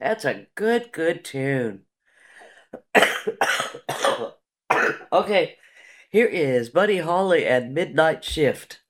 That's a good tune. Okay, here is Buddy Holly and Midnight Shift.